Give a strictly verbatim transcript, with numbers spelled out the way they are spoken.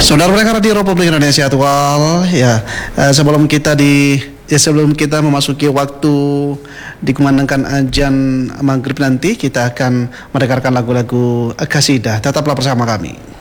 Saudara pendengar di Republik Indonesia Aktual, ya eh, sebelum kita di ya sebelum kita memasuki waktu dikumandangkan azan maghrib nanti, kita akan mendengarkan lagu-lagu qasidah. Tetaplah bersama kami.